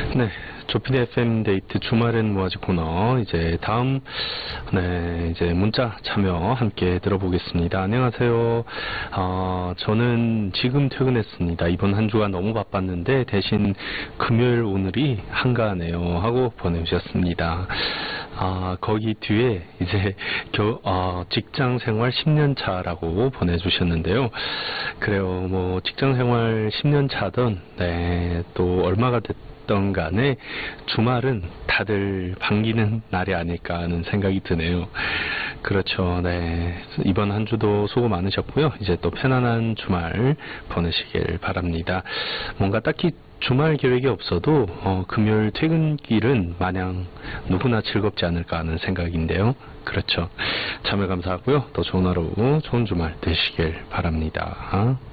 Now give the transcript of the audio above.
네, 조피디 FM 데이트 주말엔 뭐하지 코너 이제 다음 이제 문자 참여 함께 들어보겠습니다. 안녕하세요. 저는 지금 퇴근했습니다. 이번 한 주가 너무 바빴는데 대신 금요일 오늘이 한가하네요 하고 보내주셨습니다. 거기 뒤에 이제 직장 생활 10년 차라고 보내주셨는데요. 그래요. 뭐 직장 생활 10년 차던 또 얼마가 됐던 간에 주말은 다들 반기는 날이 아닐까 하는 생각이 드네요. 그렇죠. 이번 한 주도 수고 많으셨고요. 이제 또 편안한 주말 보내시길 바랍니다. 뭔가 딱히 주말 계획이 없어도 금요일 퇴근길은 마냥 누구나 즐겁지 않을까 하는 생각인데요. 그렇죠. 참여 감사하고요. 또 좋은 하루, 좋은 주말 되시길 바랍니다.